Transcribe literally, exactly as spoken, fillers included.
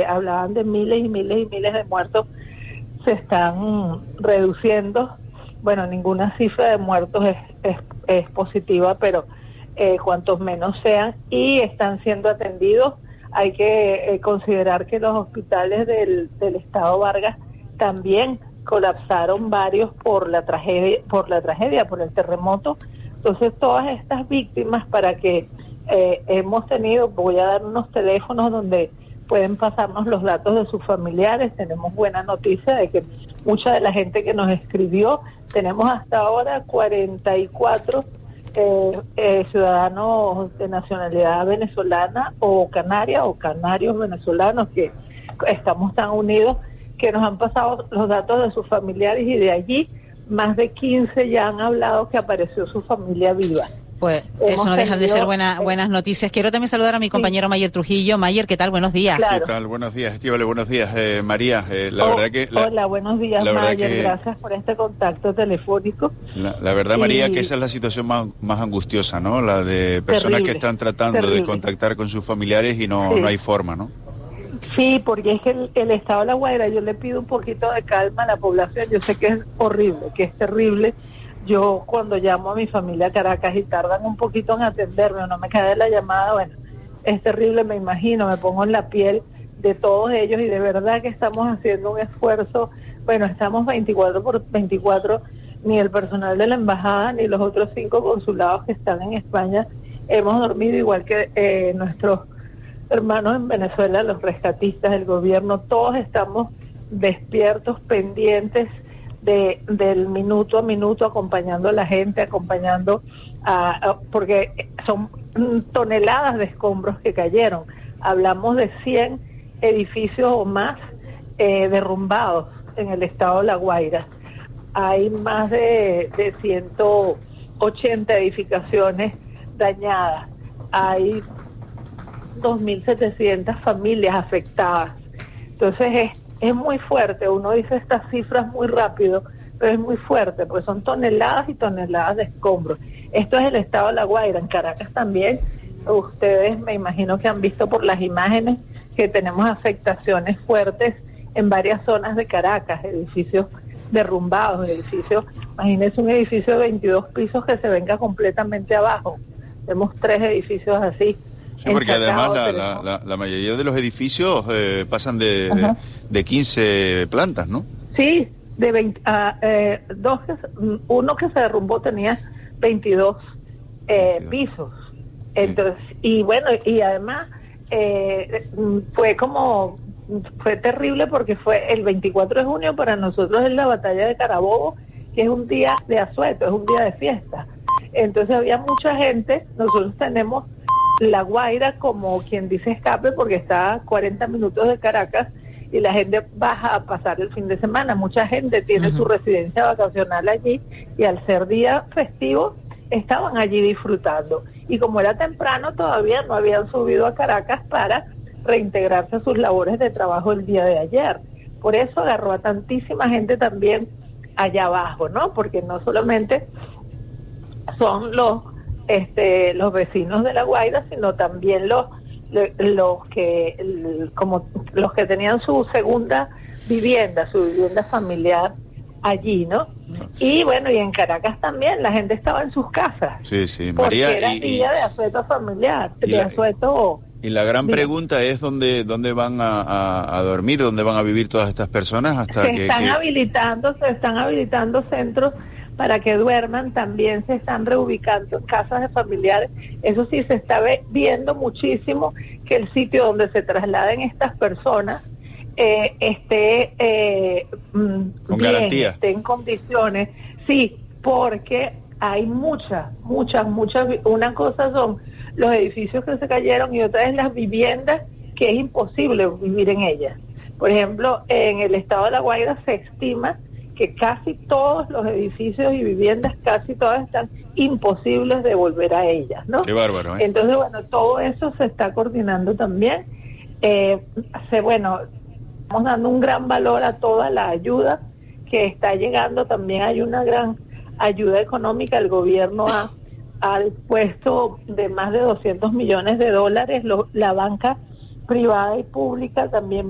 que hablaban de miles y miles y miles de muertos se están reduciendo. Bueno, ninguna cifra de muertos es, es, es positiva, pero eh, cuantos menos sean y están siendo atendidos. Hay que eh, considerar que los hospitales del, del Estado Vargas también colapsaron varios por la tragedia, por la tragedia, por el terremoto. Entonces, todas estas víctimas, para que eh, hemos tenido, voy a dar unos teléfonos donde pueden pasarnos los datos de sus familiares. Tenemos buena noticia de que mucha de la gente que nos escribió, tenemos hasta ahora cuarenta y cuatro eh, eh, ciudadanos de nacionalidad venezolana o canaria o canarios venezolanos que estamos tan unidos, que nos han pasado los datos de sus familiares y de allí más de quince ya han hablado que apareció su familia viva. Pues Hemos eso no dejan de ser buena, buenas noticias. Quiero también saludar a mi compañero sí. Mayer Trujillo. Mayer, ¿qué tal? Buenos días. Claro. ¿Qué tal? Buenos días, Estíbal. Buenos días, eh, María. Eh, la oh, verdad que la, hola, buenos días, Mayer. Que, gracias por este contacto telefónico. La, la verdad, y, María, que esa es la situación más, más angustiosa, ¿no? La de personas terrible, que están tratando terrible. de contactar con sus familiares y no, sí. no hay forma, ¿no? Sí, porque es que el, el estado de La Guaira, yo le pido un poquito de calma a la población. Yo sé que es horrible, que es terrible. Yo cuando llamo a mi familia a Caracas y tardan un poquito en atenderme o no me cae la llamada, bueno, es terrible, me imagino, me pongo en la piel de todos ellos y de verdad que estamos haciendo un esfuerzo. Bueno, estamos veinticuatro por veinticuatro, ni el personal de la embajada ni los otros cinco consulados que están en España hemos dormido, igual que eh, nuestros hermanos en Venezuela, los rescatistas, el gobierno, todos estamos despiertos, pendientes de del minuto a minuto, acompañando a la gente, acompañando a, a porque son toneladas de escombros que cayeron. Hablamos de cien edificios o más eh, derrumbados en el estado de La Guaira. Hay más de, de ciento ochenta edificaciones dañadas. Hay dos mil setecientas familias afectadas. Entonces es, es muy fuerte. Uno dice estas cifras muy rápido, pero es muy fuerte, porque son toneladas y toneladas de escombros. Esto es el estado de La Guaira. En Caracas también, ustedes me imagino que han visto por las imágenes que tenemos afectaciones fuertes en varias zonas de Caracas, edificios derrumbados, edificios, imagínense un edificio de veintidós pisos que se venga completamente abajo. Tenemos tres edificios así. Sí, porque además la, la, la, la mayoría de los edificios eh, pasan de, de, de quince plantas, ¿no? Sí, de veinte, uh, eh, dos que, uno que se derrumbó tenía veintidós, eh, veintidós. Pisos. Entonces, sí. Y bueno, y además eh, fue como, fue terrible porque fue el veinticuatro de junio para nosotros es la batalla de Carabobo, que es un día de asueto, es un día de fiesta. Entonces había mucha gente. Nosotros tenemos La Guaira como quien dice escape porque está a cuarenta minutos de Caracas y la gente baja a pasar el fin de semana. Mucha gente tiene uh-huh. su residencia vacacional allí y al ser día festivo estaban allí disfrutando. Y como era temprano todavía no habían subido a Caracas para reintegrarse a sus labores de trabajo el día de ayer. Por eso agarró a tantísima gente también allá abajo, ¿no? Porque no solamente son los este los vecinos de La Guaira, sino también los los que como los que tenían su segunda vivienda, su vivienda familiar allí, ¿no? Y bueno, y en Caracas también la gente estaba en sus casas. Sí, sí, María. Porque era y, día de asueto familiar, y de la, asueto. Y la gran bien. pregunta es dónde dónde van a, a, a dormir, dónde van a vivir todas estas personas hasta se que... están que... habilitando, se están habilitando centros para que duerman, también se están reubicando en casas de familiares. Eso sí, se está ve, viendo muchísimo que el sitio donde se trasladen estas personas eh, esté eh, con bien, garantía, esté en condiciones. Sí, porque hay muchas, muchas, muchas. Una cosa son los edificios que se cayeron y otra es las viviendas que es imposible vivir en ellas. Por ejemplo, en el estado de La Guaira se estima que casi todos los edificios y viviendas, casi todas están imposibles de volver a ellas, ¿no? Qué bárbaro, ¿eh? Entonces, bueno, todo eso se está coordinando también. Eh, se, bueno, estamos dando un gran valor a toda la ayuda que está llegando. También hay una gran ayuda económica. El gobierno ha, ha puesto de más de doscientos millones de dólares. Lo, la banca privada y pública también